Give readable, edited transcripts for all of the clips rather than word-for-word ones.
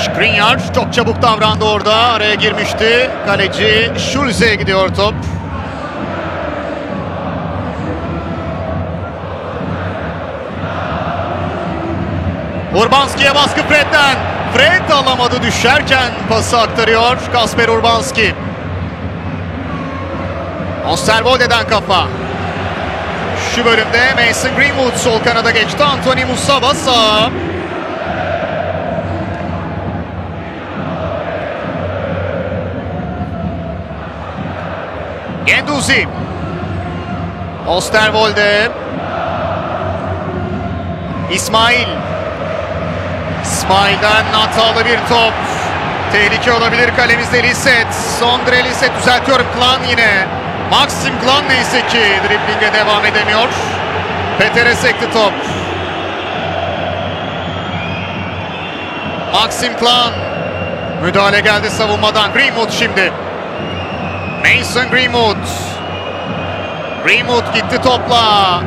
Skriniar çok çabuk davrandı orada. Araya girmişti. Kaleci Schulze'ye gidiyor top. Urbanski'ye baskı Fred'den. Fred alamadı, düşerken pası aktarıyor Kasper Urbanski. Osterwolde'den kafa. Şu bölümde Mason Greenwood sol kanada geçti. Anthony Musaba sağa. Guendouzi. Osterwolde. İsmail. İsmail'den hatalı bir top. Tehlike olabilir kalemizde Lisset. Sondre Lisset düzeltiyor. Klan yine. Maxim Klan neyse ki driblinge devam edemiyor. Peter'e sekti top. Maxim Klan. Müdahale geldi savunmadan. Greenwood şimdi. Mason Greenwood. Greenwood gitti topla.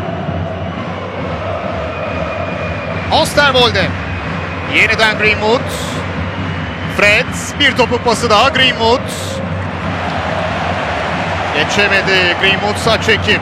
Osterwolde. Yeniden Greenwood. Fred. Bir topuk pası daha Greenwood. Geçemedi Greenwood, saç çekim.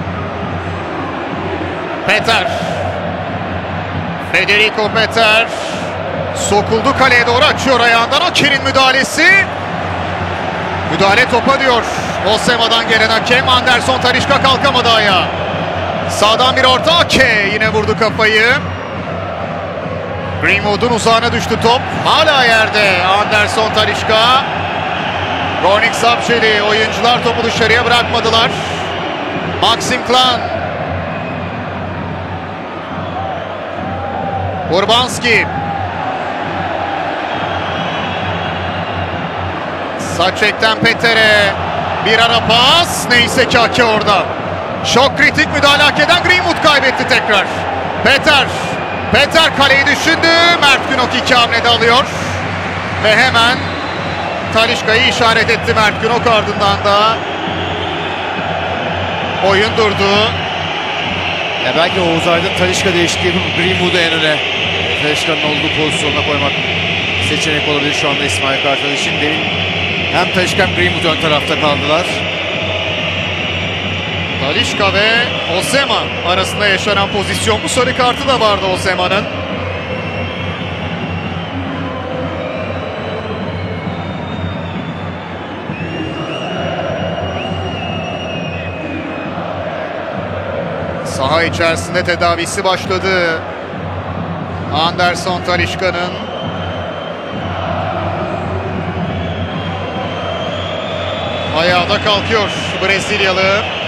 Peter. Federico Peter. Sokuldu kaleye doğru, açıyor ayağından. Ake'nin müdahalesi. Müdahale topa diyor. Osema'dan gelen hakem. Anderson Talisca kalkamadı ayağa. Sağdan bir orta, Ake yine vurdu kafayı. Greenwood'un uzağına düştü top. Hala yerde Anderson Talisca. Ronik Sapşeli, oyuncular topu dışarıya bırakmadılar. Maxim Klan. Urbanski. Saçek'ten Peter'e bir ara pas. Neyse ki Ake orada. Çok kritik müdahale hak eden Greenwood kaybetti tekrar. Peter kaleyi düşündü. Mert Günok iki hamlede alıyor. Ve hemen Talisca'yı işaret etti Mert Günok, ardından da oyun durdu. Ya belki Oğuz Aydın Talisca değişikliği yapıp Greenwood'u en öne Talisca'nın olduğu pozisyonuna koymak seçenek olabilir şu anda İsmail Kartal için. Demin hem Talisca hem Greenwood ön tarafta kaldılar. Talisca ve Osema arasında yaşanan pozisyon, bu sarı kartı da vardı Osema'nın. Saha içerisinde tedavisi başladı Anderson Talisca'nın. Ayağa da kalkıyor Brezilyalı.